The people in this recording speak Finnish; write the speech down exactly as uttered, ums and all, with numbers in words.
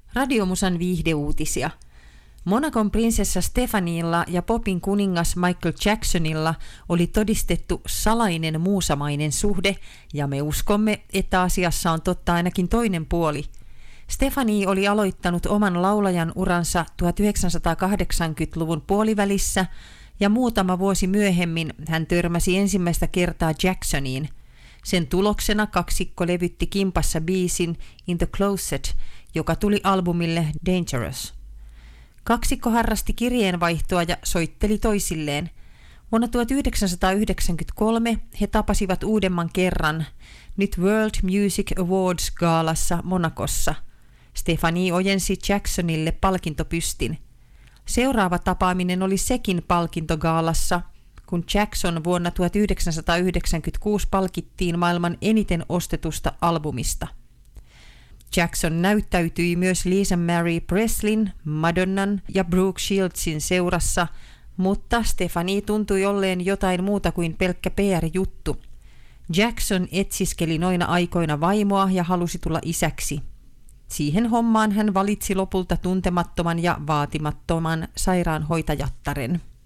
Radiomusan viihdeuutisia. Monacon prinsessa Stephaniella ja popin kuningas Michael Jacksonilla oli todistettu salainen muusamainen suhde, ja me uskomme, että asiassa on totta ainakin toinen puoli. Stephanie oli aloittanut oman laulajan uransa tuhatyhdeksänsataakahdeksankymmentäluvun puolivälissä, ja muutama vuosi myöhemmin hän törmäsi ensimmäistä kertaa Jacksoniin. Sen tuloksena kaksikko levytti kimpassa biisin In the Closet, joka tuli albumille Dangerous. Kaksikko harrasti kirjeenvaihtoa ja soitteli toisilleen. Vuonna tuhatyhdeksänsataayhdeksänkymmentäkolme he tapasivat uudemman kerran, nyt World Music Awards-gaalassa Monacossa. Stephanie ojensi Jacksonille palkintopystin. Seuraava tapaaminen oli sekin palkintogaalassa, kun Jackson vuonna tuhatyhdeksänsataayhdeksänkymmentäkuusi palkittiin maailman eniten ostetusta albumista. Jackson näyttäytyi myös Lisa Marie Presleyn, Madonnan ja Brooke Shieldsin seurassa, mutta Stephanie tuntui olleen jotain muuta kuin pelkkä P R-juttu. Jackson etsiskeli noina aikoina vaimoa ja halusi tulla isäksi. Siihen hommaan hän valitsi lopulta tuntemattoman ja vaatimattoman sairaanhoitajattaren.